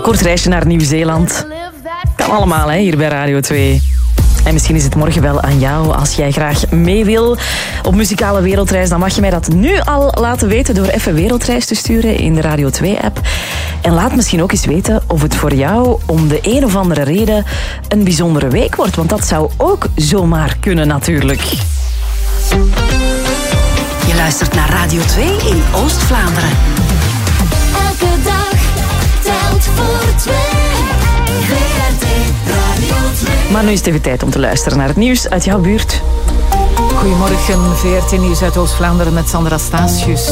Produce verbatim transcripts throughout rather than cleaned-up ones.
Kort reisje naar Nieuw-Zeeland. Kan allemaal, hè, hier bij Radio twee. En misschien is het morgen wel aan jou als jij graag mee wil op muzikale wereldreis. Dan mag je mij dat nu al laten weten door even wereldreis te sturen in de Radio twee-app. En laat misschien ook eens weten of het voor jou om de een of andere reden een bijzondere week wordt. Want dat zou ook zomaar kunnen natuurlijk. Je luistert naar Radio twee in Oost-Vlaanderen. Elke dag telt voor twee. V R T Radio twee. Maar nu is het even tijd om te luisteren naar het nieuws uit jouw buurt. Goedemorgen, V R T Nieuws uit Oost-Vlaanderen met Sandra Statius.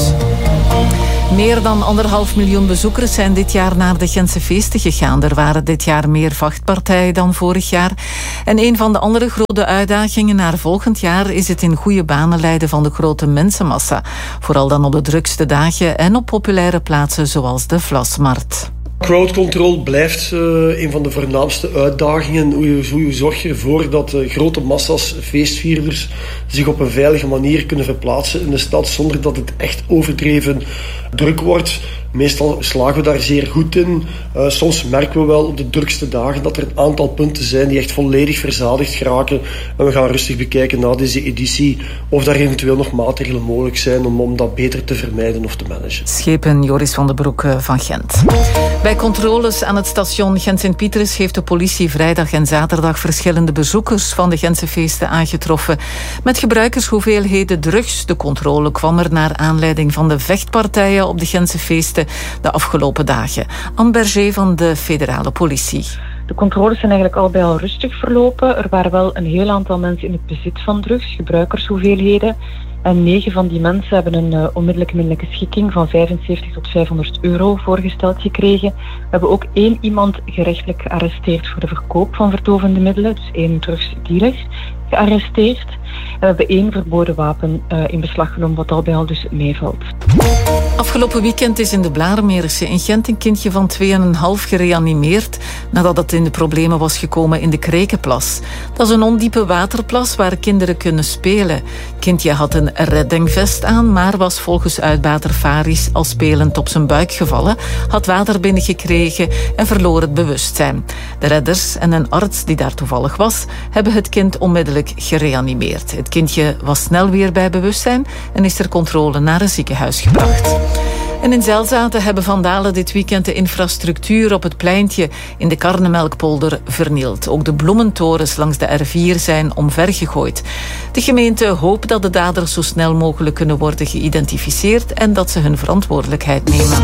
Meer dan anderhalf miljoen bezoekers zijn dit jaar naar de Gentse feesten gegaan. Er waren dit jaar meer vachtpartijen dan vorig jaar. En een van de andere grote uitdagingen naar volgend jaar is het in goede banen leiden van de grote mensenmassa. Vooral dan op de drukste dagen en op populaire plaatsen zoals de Vlasmarkt. Crowd control blijft uh, een van de voornaamste uitdagingen. Hoe je, hoe je zorg je ervoor dat uh, grote massa's feestvierders zich op een veilige manier kunnen verplaatsen in de stad zonder dat het echt overdreven druk wordt. Meestal slagen we daar zeer goed in. Uh, soms merken we wel op de drukste dagen dat er een aantal punten zijn die echt volledig verzadigd geraken. En we gaan rustig bekijken na deze editie of daar eventueel nog maatregelen mogelijk zijn om, om dat beter te vermijden of te managen. Schepen Joris van den Broek van Gent. Bij controles aan het station Gent-Sint-Pieterus heeft de politie vrijdag en zaterdag verschillende bezoekers van de Gentse feesten aangetroffen met gebruikershoeveelheden drugs. De controle kwam er naar aanleiding van de vechtpartijen op de Gentse feesten de afgelopen dagen. Anne Berger van de federale politie. De controles zijn eigenlijk al bij al rustig verlopen. Er waren wel een heel aantal mensen in het bezit van drugs, gebruikershoeveelheden. En negen van die mensen hebben een uh, onmiddellijke middelijke schikking van vijfenzeventig tot vijfhonderd euro voorgesteld gekregen. We hebben ook één iemand gerechtelijk gearresteerd voor de verkoop van verdovende middelen, dus één drugsdealer gearresteerd. En we hebben één verboden wapen uh, in beslag genomen, wat al bij al dus meevalt. Afgelopen weekend is in de Blaremeerse in Gent een kindje van twee en een half gereanimeerd nadat het in de problemen was gekomen in de Krekenplas. Dat is een ondiepe waterplas waar kinderen kunnen spelen. Het kindje had een reddingvest aan, maar was volgens uitbater Faris al spelend op zijn buik gevallen, had water binnengekregen en verloor het bewustzijn. De redders en een arts die daar toevallig was, hebben het kind onmiddellijk gereanimeerd. Het kindje was snel weer bij bewustzijn en is ter controle naar een ziekenhuis gebracht. En in Zelzaten hebben vandalen dit weekend de infrastructuur op het pleintje in de Karnemelkpolder vernield. Ook de bloementorens langs de R vier zijn omvergegooid. De gemeente hoopt dat de daders zo snel mogelijk kunnen worden geïdentificeerd en dat ze hun verantwoordelijkheid nemen.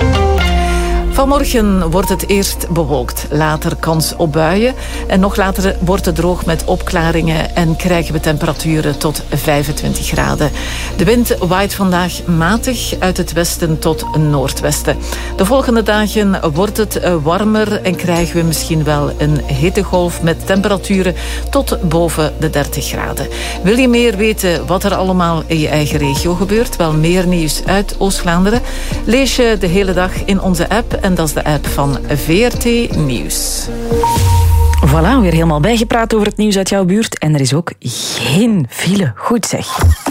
Vanmorgen wordt het eerst bewolkt, later kans op buien en nog later wordt het droog met opklaringen en krijgen we temperaturen tot vijfentwintig graden. De wind waait vandaag matig uit het westen tot noordwesten. De volgende dagen wordt het warmer en krijgen we misschien wel een hittegolf met temperaturen tot boven de dertig graden. Wil je meer weten wat er allemaal in je eigen regio gebeurt? Wel meer nieuws uit Oost-Vlaanderen. Lees je de hele dag in onze app. En dat is de app van V R T Nieuws. Voilà, weer helemaal bijgepraat over het nieuws uit jouw buurt. En er is ook geen file. Goed zeg.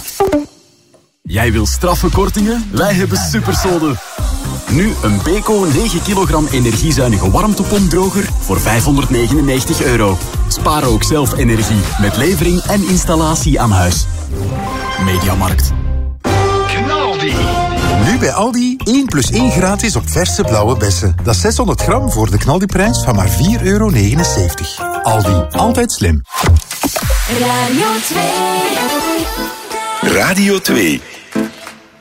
Jij wil straffe kortingen? Wij hebben Supersode. Nu een Beko negen kilogram energiezuinige warmtepompdroger voor vijfhonderdnegenennegentig euro. Spaar ook zelf energie met levering en installatie aan huis. Mediamarkt. Knaldi. Nu bij Aldi één plus één gratis op verse blauwe bessen. Dat is zeshonderd gram voor de knaldiprijs van maar vier euro negenenzeventig. Aldi, altijd slim. Radio twee. Radio twee.